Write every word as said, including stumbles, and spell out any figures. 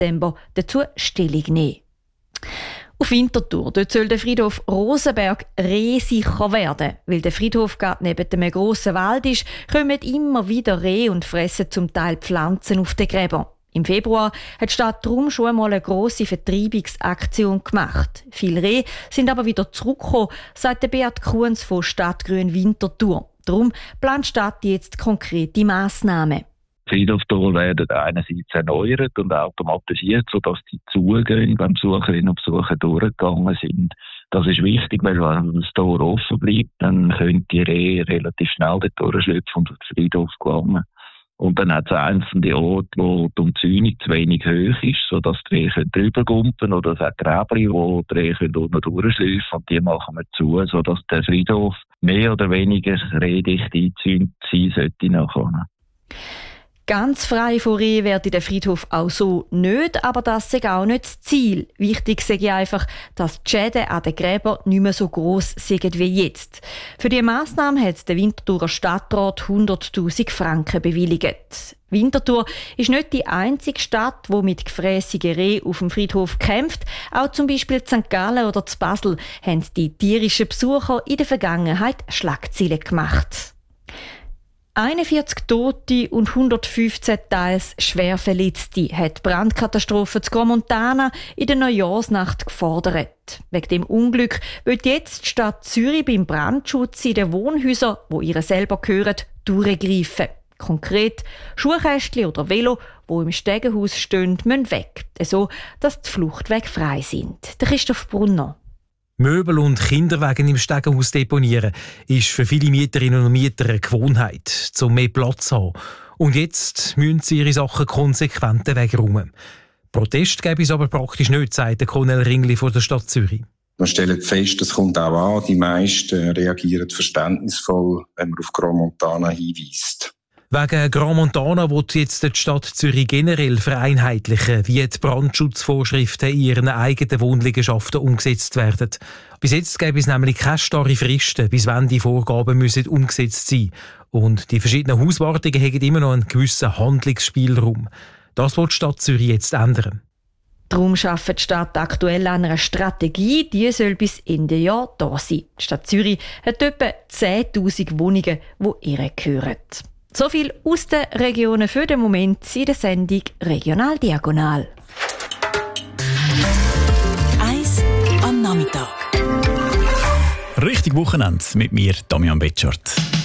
Dezember dazu Stellung nehmen. Auf Winterthur dort soll der Friedhof Rosenberg rehsicher werden. Weil der Friedhof gerade neben einem grossen Wald ist, kommen immer wieder Rehe und fressen zum Teil Pflanzen auf den Gräbern. Im Februar hat die Stadt darum schon einmal eine grosse Vertreibungsaktion gemacht. Viele Rehe sind aber wieder zurückgekommen, sagt der Beat Kuhns von Stadtgrün Winterthur. Darum plant die Stadt jetzt konkrete Massnahmen. Friedhofstore werden einerseits erneuert und automatisiert, sodass die Zugänge beim Besucherinnen und Besucher durchgegangen sind. Das ist wichtig, weil wenn das Tor offen bleibt, dann können die Rehe relativ schnell dort durchschlüpfen und auf den Friedhof gelangen. Und dann hat es einzelne Orte, wo die Umzäunung zu wenig hoch ist, sodass die Rehe drüber gumpen, oder es hat Gräbchen, wo die Rehe unten durchschlüpfen, und die machen wir zu, sodass der Friedhof mehr oder weniger rehdicht eingezäunt sein sollte nachher. Ganz frei von Rehen werde der Friedhof auch so nicht, aber das ist auch nicht das Ziel. Wichtig sei einfach, dass die Schäden an den Gräbern nicht mehr so gross sind wie jetzt. Für diese Massnahme hat der Winterthurer Stadtrat hunderttausend Franken bewilligt. Winterthur ist nicht die einzige Stadt, die mit gefrässigen Rehen auf dem Friedhof kämpft. Auch zum Beispiel Sankt Gallen oder Basel haben die tierischen Besucher in der Vergangenheit Schlagzeilen gemacht. einundvierzig Tote und hundertfünfzehn teils schwer Verletzte hat die Brandkatastrophe zu Gromontana in der Neujahrsnacht gefordert. Wegen dem Unglück wird jetzt die Stadt Zürich beim Brandschutz in den Wohnhäusern, wo ihr selber gehören, durchgreifen. Konkret Schuhkästchen oder Velo, wo im Stegenhaus stehen, müssen weg, so dass die Fluchtwege frei sind. Der Christoph Brunner. Möbel und Kinderwagen im Stegenhaus deponieren ist für viele Mieterinnen und Mieter eine Gewohnheit, um mehr Platz zu haben. Und jetzt müssen sie ihre Sachen konsequent wegräumen. Protest gäbe es aber praktisch nicht, sagt der Cornel Ringli von der Stadt Zürich. Man stellt fest, das kommt auch an. Die meisten reagieren verständnisvoll, wenn man auf Gromontana hinweist. Wegen Gromontana will jetzt die Stadt Zürich generell vereinheitlichen, wie die Brandschutzvorschriften in ihren eigenen Wohnliegenschaften umgesetzt werden. Bis jetzt gäbe es nämlich keine starre Fristen, bis wann die Vorgaben müssen umgesetzt sein. Und die verschiedenen Hauswartungen haben immer noch einen gewissen Handlungsspielraum. Das will die Stadt Zürich jetzt ändern. Darum arbeitet die Stadt aktuell an einer Strategie, die soll bis Ende Jahr da sein. Die Stadt Zürich hat etwa zehntausend Wohnungen, die ihr gehören. So viel aus den Regionen für den Moment in der Sendung Regional Diagonal. Eis am Nachmittag. Richtig Wochenende mit mir, Damian Betschart.